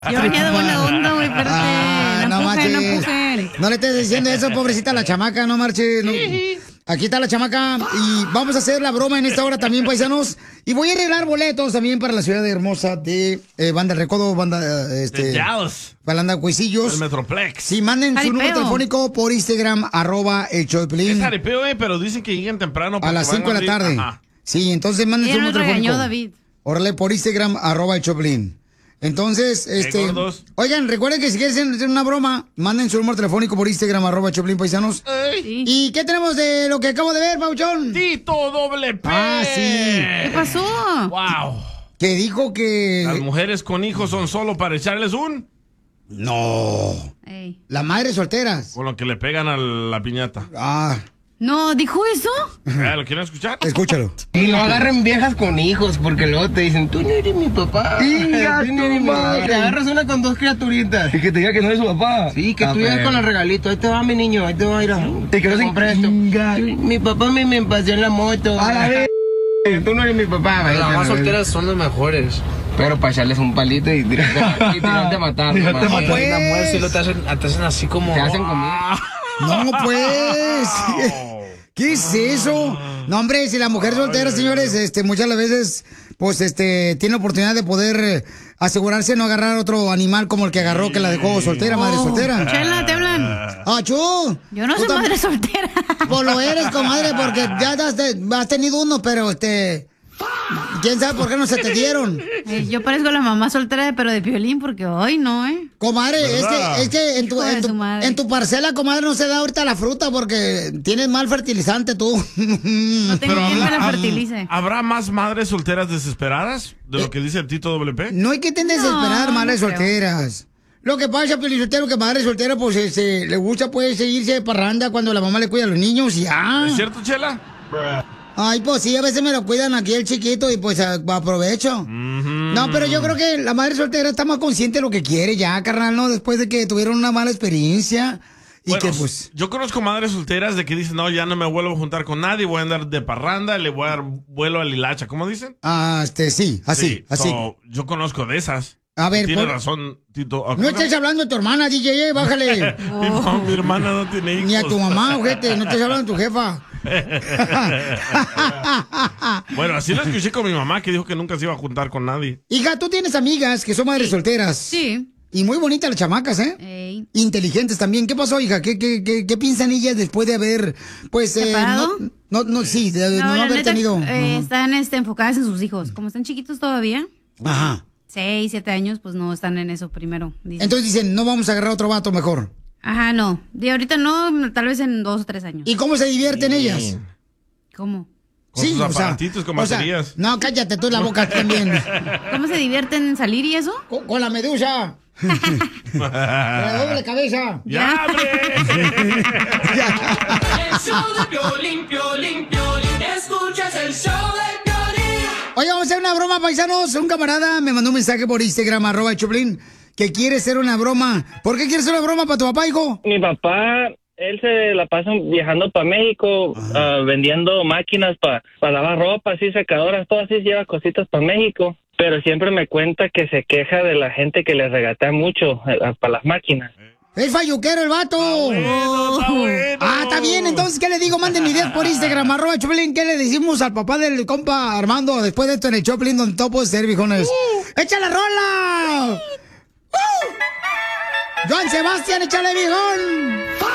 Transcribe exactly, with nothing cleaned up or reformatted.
Yo venía de buena onda, güey, espérate. Ah, no, no marches. No, empuje. No le estés diciendo eso, pobrecita la chamaca, no marches. No. Aquí está la chamaca y vamos a hacer la broma en esta hora también, paisanos. Y voy a arreglar boletos también para la ciudad hermosa de eh, Banda del Recodo, Banda eh, este, de Dallas. Banda Cuisillos. El Metroplex. Sí, manden Jaripeo. su número telefónico por Instagram, arroba el show de Piolín. Es jaripeo, eh, pero dicen que lleguen temprano. A las cinco de la tarde. Ajá. Sí, entonces manden y su número telefónico. regañó David. Órale, por Instagram, arroba el show de Piolín. Entonces, este... Hey, oigan, recuerden que si quieren hacer una broma, manden su número telefónico por Instagram, arroba Choplin Paisanos. Sí. ¿Y qué tenemos de lo que acabo de ver, Pauchón? Tito Doble P. Ah, sí. ¿Qué pasó? Wow. Que dijo que... Las mujeres con hijos son solo para echarles un... No. Ey. Las madres solteras. Con lo que le pegan a la piñata. Ah. No, ¿dijo eso? ¿Lo quieren escuchar? Escúchalo. Y no agarren viejas con hijos, porque luego te dicen, tú no eres mi papá. Venga, tú no eres mi madre. papá. Te agarras una con dos criaturitas. Y que te diga que no eres su papá. Sí, que Ah, tú llegas pero- con el regalito. Ahí te va mi niño, ahí te va a ir a... Te quedas en comprar esto. chinga. Tú- Mi papá me, me paseó en la moto. A la vez. Tú no eres mi papá. Las Las mamás solteras son las mejores. Pero para echarles un palito y tirarte, y tirarte a matar. Tirarte nomás. a matar. pues. Una mujer si lo te hacen, te hacen así como... Te hacen comida. No, pues. ¿Qué es eso? No, hombre, si la mujer soltera, señores, este, muchas las veces, pues, este, tiene oportunidad de poder eh, asegurarse de no agarrar otro animal como el que agarró, que la dejó soltera, madre Oh, soltera. Chela, te hablan. ¡Ah, chú! Yo no Tú soy tam- madre soltera. Pues lo eres, comadre, porque ya has, has tenido uno, pero este... ¿Quién sabe por qué no se te dieron? Eh, yo parezco la mamá soltera, pero de Piolín, porque hoy no, ¿eh? Comadre, es ¿Verdad? que, es que en tu, Hijo de en, tu, su madre. en tu parcela, comadre, no se da ahorita la fruta porque tienes mal fertilizante tú. No tengo quien me la ¿habrá- fertilice. ¿Habrá más madres solteras desesperadas de lo que dice el Tito Doble P? No hay que te desesperar, No, madres no creo. solteras. Lo que pasa, Pelizotero, que madre soltera, pues este, le gusta pues irse de parranda cuando la mamá le cuida a los niños y ya. ¿Es cierto, Chela? Ay, pues sí, a veces me lo cuidan aquí el chiquito y pues a- aprovecho. No, pero yo creo que la madre soltera está más consciente de lo que quiere ya, carnal, ¿no? Después de que tuvieron una mala experiencia y Bueno, que pues... yo conozco madres solteras de que dicen, no, ya no me vuelvo a juntar con nadie, voy a andar de parranda, le voy a dar vuelo a Lilacha. ¿Cómo dicen? Ah, este, sí, así, Sí, así. so, yo conozco de esas. A ver, Tiene por- razón, Tito. No estés hablando de tu hermana, D J, eh, bájale. mi, mamá- mi hermana no tiene hijos. Ni a tu mamá, ojete, no estés hablando de tu jefa. Bueno, así lo escuché con mi mamá, que dijo que nunca se iba a juntar con nadie. Hija, tú tienes amigas que son madres solteras. Sí. Y muy bonitas las chamacas, ¿eh? Ey. Inteligentes también. ¿Qué pasó, hija? ¿Qué, qué, qué, qué piensan ellas después de haber, pues, eh, ¿Separado? no, no, no, sí, de no, No, la haber neta, tenido... eh, Ajá. están este, enfocadas en sus hijos. Como están chiquitos todavía, Ajá. seis, siete años, pues no están en eso primero. dicen. Entonces dicen, no vamos a agarrar otro vato mejor. Ajá, no. De ahorita no, tal vez en dos o tres años. ¿Y cómo se divierten ellas? ¿Cómo? Con sus aparatitos, con o sea, baterías. no, cállate tú la boca también. ¿Cómo se divierten en salir y eso? con, con la medusa. Con la doble cabeza. ¡Ya, hombre! El show de Piolín, Piolín, Piolín. Escuchas el show de Piolín. Oye, vamos a hacer una broma, paisanos. Un camarada me mandó un mensaje por Instagram, arroba Choplin, que quiere hacer una broma. ¿Por qué quieres hacer una broma para tu papá, hijo? Mi papá, él se la pasa viajando para México, ah, vendiendo máquinas para lavar ropa, así secadoras, todo así, lleva cositas para México. Pero siempre me cuenta que se queja de la gente que le regatea mucho para las máquinas. Es falluquero el vato. Bueno, está bueno. Ah, está bien. Entonces, ¿qué le digo? Manden ideas por Instagram, arroba Choplin. ¿Qué le decimos al papá del compa Armando después de esto en el Choplin, donde todo puede ser, viejones? ¡Echa la rola! ¡Uh! ¡Joan Sebastián, échale, viejón!